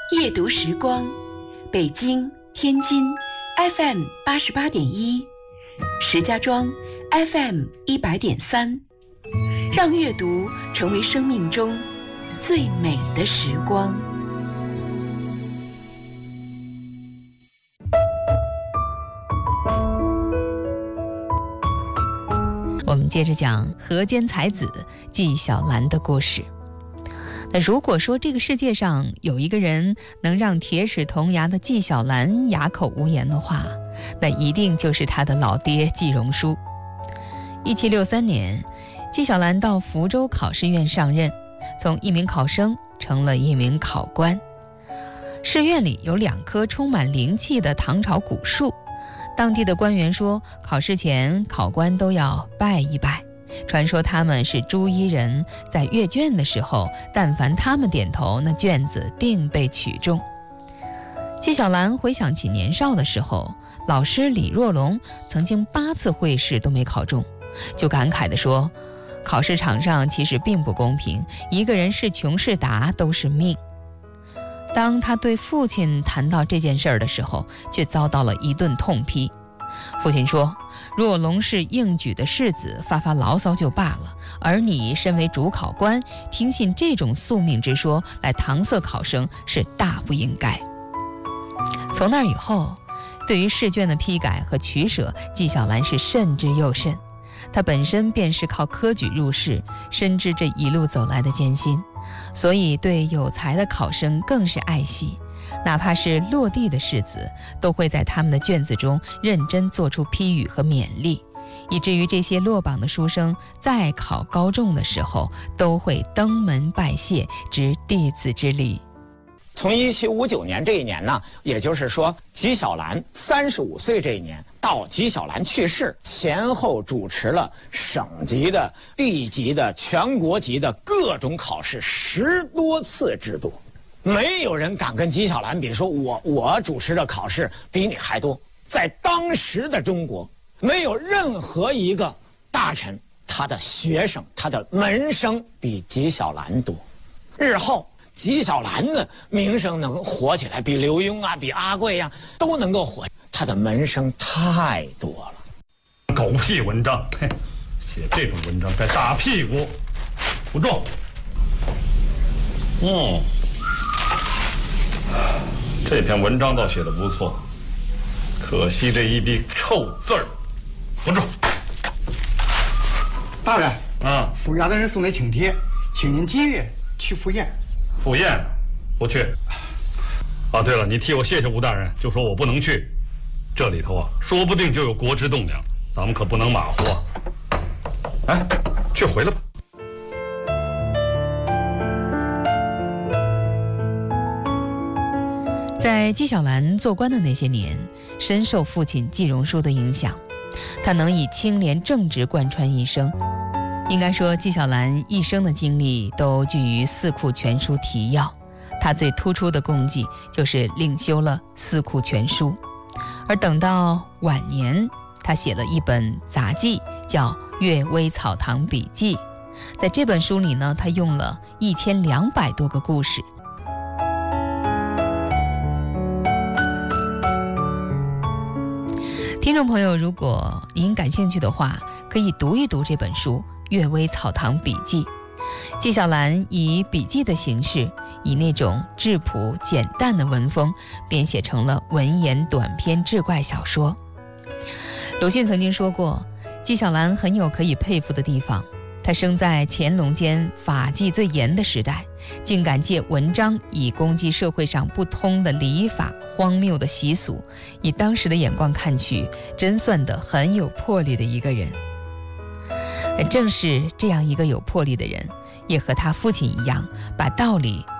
夜读时光，北京、天津 FM 88.1，石家庄 FM 100.3，让阅读成为生命中最美的时光。 我们接着讲河间才子纪晓岚的故事。那如果说这个世界上有一个人能让铁齿铜牙的纪晓岚哑口无言的话，那一定就是他的老爹纪荣书。1763年，纪晓岚到福州考试院上任，从一名考生成了一名考官。试院里有2棵充满灵气的唐朝古树，当地的官员说，考试前考官都要拜一拜，传说他们是朱衣人，在阅卷的时候，但凡他们点头，那卷子定被取中。纪晓岚回想起年少的时候，老师李若龙曾经8次会试都没考中，就感慨地说，考试场上其实并不公平，一个人是穷是达都是命。当他对父亲谈到这件事儿的时候，却遭到了一顿痛批。父亲说，若龙是应举的士子，发发牢骚就罢了，而你身为主考官，听信这种宿命之说来搪塞考生，是大不应该。从那以后，对于试卷的批改和取舍，纪晓岚是慎之又慎。他本身便是靠科举入仕，深知这一路走来的艰辛，所以对有才的考生更是爱惜，哪怕是落地的士子，都会在他们的卷子中认真做出批语和勉励，以至于这些落榜的书生在考高中的时候，都会登门拜谢，执弟子之礼。 从1759年这一年呢，也就是说纪晓岚35岁这一年到纪晓岚去世，前后主持了省级的、地级的、全国级的各种考试10多次之多。没有人敢跟纪晓岚比，说我主持的考试比你还多。在当时的中国，没有任何一个大臣他的学生、他的门生比纪晓岚多。日后纪晓岚的名声能火起来，比刘墉啊，比阿贵啊，都能够火。他的门生太多了。 狗屁文章，嘿，写这种文章该打屁股。不中。这篇文章倒写得不错，可惜这一笔臭字儿。不中。 大人， 府衙的人送来请帖，请您今日去赴宴。 赴宴不去。对了，你替我谢谢吴大人，就说我不能去。这里头说不定就有国之栋梁，咱们可不能马虎啊。去回来吧。 在纪晓岚做官的那些年，深受父亲纪荣书的影响，他能以清廉正直贯穿一生。应该说，纪晓岚一生的精力都聚于《四库全书》提要，他最突出的功绩就是领修了《四库全书》。而等到晚年，他写了一本杂记，叫《阅微草堂笔记》。在这本书里呢，他用了1200多个故事。听众朋友，如果您感兴趣的话，可以读一读这本书《阅微草堂笔记》。纪晓岚以笔记的形式，以那种质朴简淡的文风，编写成了文言短篇志怪小说。鲁迅曾经说过，纪晓岚很有可以佩服的地方。他生在乾隆间法纪最严的时代，竟敢借文章以攻击社会上不通的礼法、荒谬的习俗，以当时的眼光看去，真算得很有魄力的一个人。正是这样一个有魄力的人，也和他父亲一样，把道理